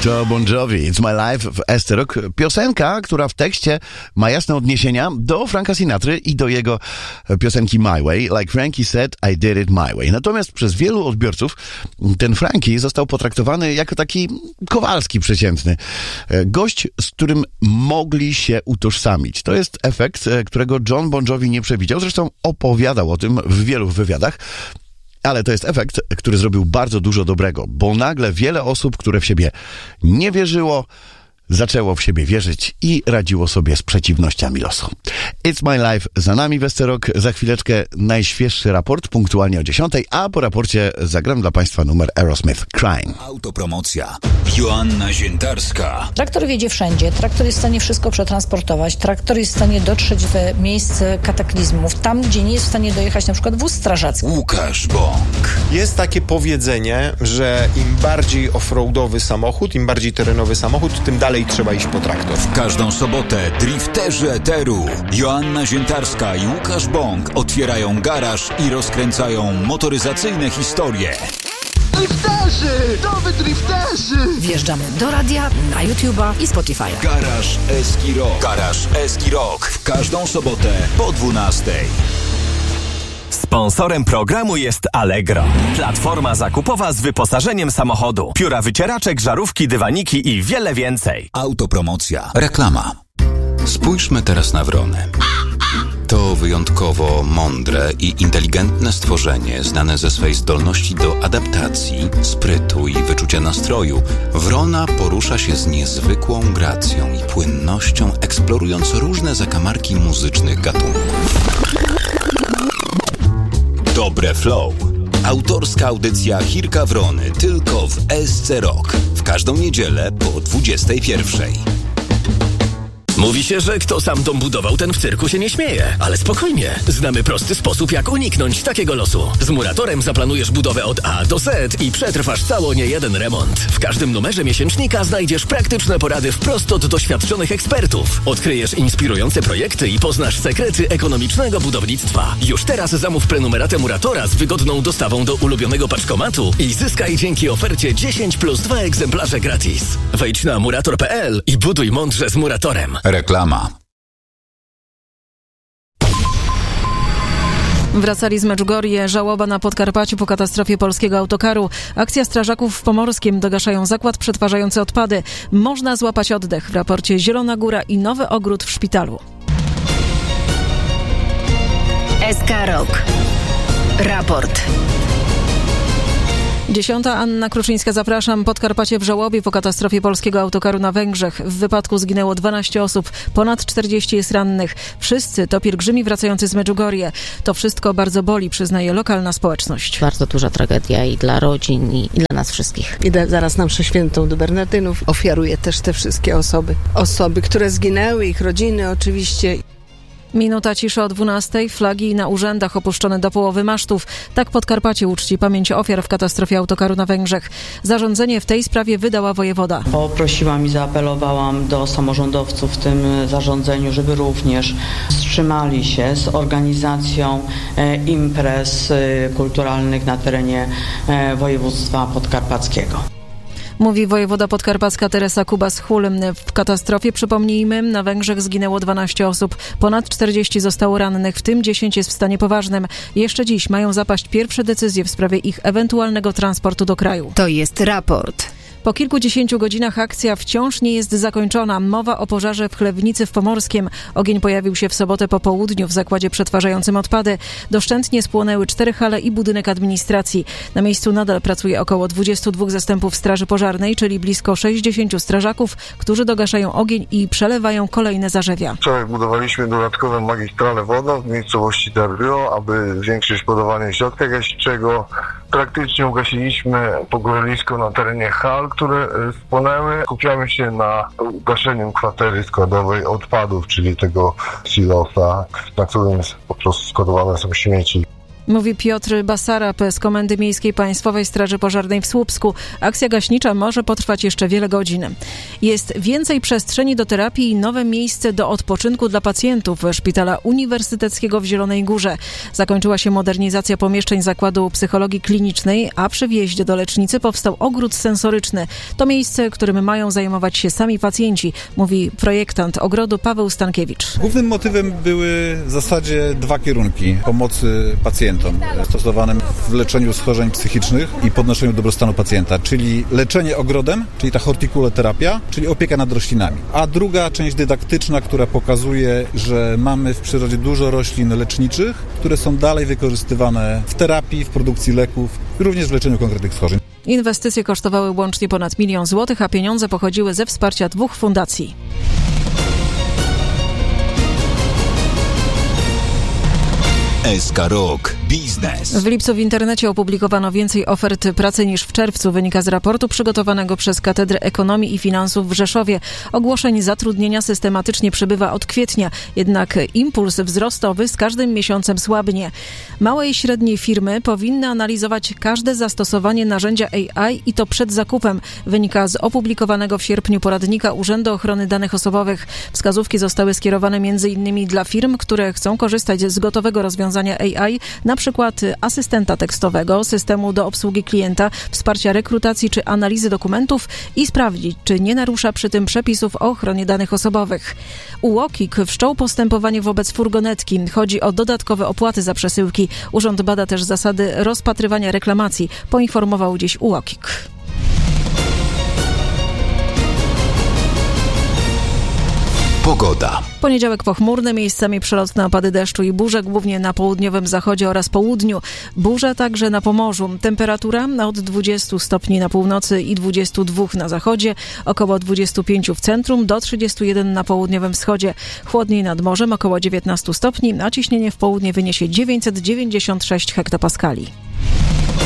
To Bon Jovi, It's My Life w SC Rock. Piosenka, która w tekście ma jasne odniesienia do Franka Sinatry i do jego piosenki My Way. Like Frankie said, I did it my way. Natomiast przez wielu odbiorców ten Frankie został potraktowany jako taki Kowalski przeciętny. Gość, z którym mogli się utożsamić. To jest efekt, którego John Bon Jovi nie przewidział. Zresztą opowiadał o tym w wielu wywiadach. Ale to jest efekt, który zrobił bardzo dużo dobrego, bo nagle wiele osób, które w siebie nie wierzyło, zaczęło w siebie wierzyć i radziło sobie z przeciwnościami losu. It's My Life za nami w SC Rock. Za chwileczkę najświeższy raport, punktualnie o 10:00, a po raporcie zagram dla Państwa numer Aerosmith, Crying. Autopromocja. Joanna Ziętarska. Traktor wiedzie wszędzie, traktor jest w stanie wszystko przetransportować, traktor jest w stanie dotrzeć w miejsce kataklizmów, tam gdzie nie jest w stanie dojechać na przykład wóz strażacki. Łukasz Bąk. Jest takie powiedzenie, że im bardziej offroadowy samochód, im bardziej terenowy samochód, tym dalej trzeba iść po traktor. W każdą sobotę drifterzy eteru Joanna Ziętarska i Łukasz Bąk otwierają garaż i rozkręcają motoryzacyjne historie. Drifterzy! Nowy drifterzy! Wjeżdżamy do radia, na YouTube'a i Spotify'a. Garaż Eski Rock. Garaż Eski Rock. W każdą sobotę po 12:00. Sponsorem programu jest Allegro. Platforma zakupowa z wyposażeniem samochodu. Pióra wycieraczek, żarówki, dywaniki i wiele więcej. Autopromocja. Reklama. Spójrzmy teraz na wrony. To wyjątkowo mądre i inteligentne stworzenie, znane ze swej zdolności do adaptacji, sprytu i wyczucia nastroju. Wrona porusza się z niezwykłą gracją i płynnością, eksplorując różne zakamarki muzycznych gatunków. Dobre Flow. Autorska audycja Hirka Wrony tylko w SC Rock. W każdą niedzielę po 21:00. Mówi się, że kto sam dom budował, ten w cyrku się nie śmieje. Ale spokojnie, znamy prosty sposób, jak uniknąć takiego losu. Z Muratorem zaplanujesz budowę od A do Z i przetrwasz cało niejeden remont. W każdym numerze miesięcznika znajdziesz praktyczne porady wprost od doświadczonych ekspertów. Odkryjesz inspirujące projekty i poznasz sekrety ekonomicznego budownictwa. Już teraz zamów prenumeratę Muratora z wygodną dostawą do ulubionego paczkomatu i zyskaj dzięki ofercie 10+2 egzemplarze gratis. Wejdź na murator.pl i buduj mądrze z Muratorem. Reklama. Wracali z Medjugorje, żałoba na Podkarpaciu po katastrofie polskiego autokaru. Akcja strażaków w Pomorskiem, dogaszają zakład przetwarzający odpady. Można złapać oddech w raporcie Zielona Góra i nowy ogród w szpitalu. SK Rock. Raport. 10:00, Anna Kruczyńska, zapraszam. Podkarpacie w żałobie po katastrofie polskiego autokaru na Węgrzech. W wypadku zginęło 12 osób, ponad 40 jest rannych. Wszyscy to pielgrzymi wracający z Medjugorje. To wszystko bardzo boli, przyznaje lokalna społeczność. Bardzo duża tragedia i dla rodzin, i dla nas wszystkich. Idę zaraz na mszę świętą do Bernardynów. Ofiaruję też te wszystkie osoby. Osoby, które zginęły, ich rodziny oczywiście. Minuta ciszy o 12:00. Flagi na urzędach opuszczone do połowy masztów. Tak Podkarpacie uczci pamięć ofiar w katastrofie autokaru na Węgrzech. Zarządzenie w tej sprawie wydała wojewoda. Poprosiłam i zaapelowałam do samorządowców w tym zarządzeniu, żeby również wstrzymali się z organizacją imprez kulturalnych na terenie województwa podkarpackiego. Mówi wojewoda podkarpacka Teresa Kubas-Hul. W katastrofie, przypomnijmy, na Węgrzech zginęło 12 osób. Ponad 40 zostało rannych, w tym 10 jest w stanie poważnym. Jeszcze dziś mają zapaść pierwsze decyzje w sprawie ich ewentualnego transportu do kraju. To jest raport. Po kilkudziesięciu godzinach akcja wciąż nie jest zakończona. Mowa o pożarze w Chlewnicy w Pomorskiem. Ogień pojawił się w sobotę po południu w zakładzie przetwarzającym odpady. Doszczętnie spłonęły 4 hale i budynek administracji. Na miejscu nadal pracuje około 22 zastępów straży pożarnej, czyli blisko 60 strażaków, którzy dogaszają ogień i przelewają kolejne zarzewia. Wczoraj budowaliśmy dodatkowe magistrale wodne w miejscowości Darbio, aby zwiększyć podawanie środka gaśniczego. Praktycznie ugasiliśmy pogorelisko na terenie hal, które spłonęły. Skupiamy się na gaszeniu kwatery składowej odpadów, czyli tego silosa, na którym po prostu składowane są śmieci. Mówi Piotr Basarab z Komendy Miejskiej Państwowej Straży Pożarnej w Słupsku. Akcja gaśnicza może potrwać jeszcze wiele godzin. Jest więcej przestrzeni do terapii i nowe miejsce do odpoczynku dla pacjentów Szpitala Uniwersyteckiego w Zielonej Górze. Zakończyła się modernizacja pomieszczeń Zakładu Psychologii Klinicznej, a przy wjeździe do lecznicy powstał ogród sensoryczny. To miejsce, którym mają zajmować się sami pacjenci, mówi projektant ogrodu Paweł Stankiewicz. Głównym motywem były w zasadzie dwa kierunki pomocy pacjentom stosowanym w leczeniu schorzeń psychicznych i podnoszeniu dobrostanu pacjenta, czyli leczenie ogrodem, czyli ta hortikuloterapia, czyli opieka nad roślinami. A druga część dydaktyczna, która pokazuje, że mamy w przyrodzie dużo roślin leczniczych, które są dalej wykorzystywane w terapii, w produkcji leków, również w leczeniu konkretnych schorzeń. Inwestycje kosztowały łącznie ponad 1 000 000 złotych, a pieniądze pochodziły ze wsparcia 2 fundacji. SK Rok Biznes. W lipcu w internecie opublikowano więcej ofert pracy niż w czerwcu, wynika z raportu przygotowanego przez Katedrę Ekonomii i Finansów w Rzeszowie. Ogłoszeń zatrudnienia systematycznie przybywa od kwietnia, jednak impuls wzrostowy z każdym miesiącem słabnie. Małe i średnie firmy powinny analizować każde zastosowanie narzędzia AI i to przed zakupem, wynika z opublikowanego w sierpniu poradnika Urzędu Ochrony Danych Osobowych. Wskazówki zostały skierowane m.in. dla firm, które chcą korzystać z gotowego rozwiązania AI, na przykład asystenta tekstowego, systemu do obsługi klienta, wsparcia rekrutacji czy analizy dokumentów i sprawdzić, czy nie narusza przy tym przepisów o ochronie danych osobowych. UOKiK wszczął postępowanie wobec furgonetki. Chodzi o dodatkowe opłaty za przesyłki. Urząd bada też zasady rozpatrywania reklamacji, poinformował dziś UOKiK. Pogoda. Poniedziałek pochmurny, miejscami przelotne opady deszczu i burze, głównie na południowym zachodzie oraz południu. Burze także na Pomorzu. Temperatura od 20 stopni na północy i 22 na zachodzie, około 25 w centrum, do 31 na południowym wschodzie. Chłodniej nad morzem, około 19 stopni, a ciśnienie w południe wyniesie 996 hektopaskali.